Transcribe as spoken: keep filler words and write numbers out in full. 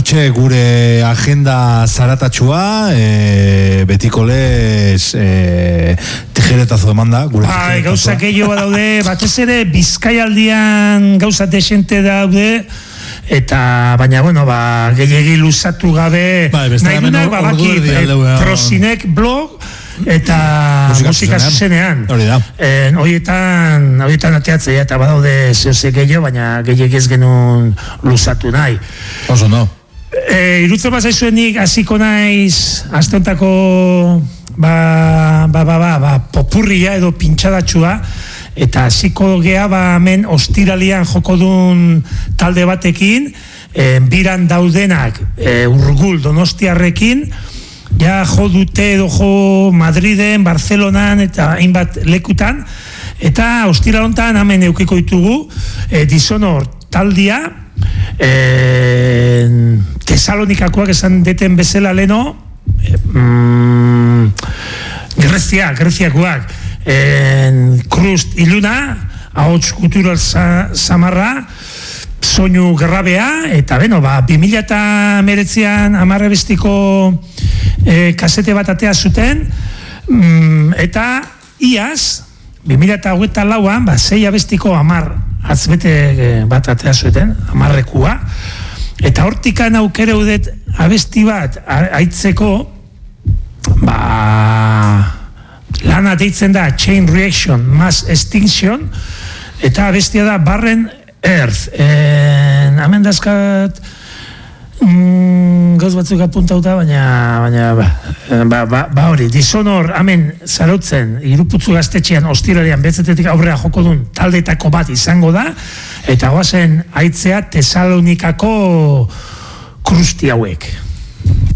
hortxe gure agenda zaratatxua, e, betiko lez e, tijeretazo demanda. Bai, gauza gehiago daude, batez ere Bizkaialdian gauza desente daude, eta baina bueno, ba gehiegi luzatu gabe, bai, nahi dunak babaki Prosinek blog eta musika zuzenean. Hori da. En, horietan, horietan ateatzea eta badaude zehose gehiago, baina gehiegi ez genuen luzatu nahi. Oso no. E, irutzen bazaizuenik hasiko naiz asteontako ba, ba, ba, ba, ba, popurria edo pintxadatxua, eta hasiko gea ba hemen ostiralian joko dun talde batekin, e, biran daudenak e, Urgul Donostiarrekin, ja jo dute edo jo Madriden, Barcelonan eta hainbat lekutan, eta ostiral hontan hemen eukiko ditugu e, Dishonor taldia, e, Tesalonikakoak esan deten bezala leno, e, mm, Grezia, Greziakoak, en Krust iluna, ahots kultural samarra, soinu grabea, eta beno, ba, bi mila hemeretzian amarre bestiko e, kasete bat atea zuten, mm, eta iaz, bi mila hogeita lauan, ba, sei abestiko amar atzbete e, bat atea zuten, amarrekua, eta hortikan aukere udet abesti bat aitzeko, ba... lana deitzen da Chain Reaction Mass Extinction, eta abestia da Barren Earth. En, hemen dazkat mm, gauz batzuk apuntauta, baina baina ba, ba, ba, ba hori, Dishonor hemen zarautzen Iruputzu gaztetxean ostiralean betzetetik aurrera joko dun taldeetako bat izango da, eta goazen aitzea Tesalonikako krusti hauek.